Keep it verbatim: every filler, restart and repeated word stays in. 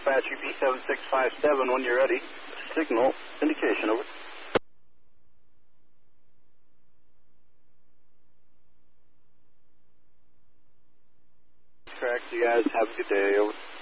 dispatch U P seven six five seven when you're ready. Signal indication, over. Correct, you guys have a good day, over.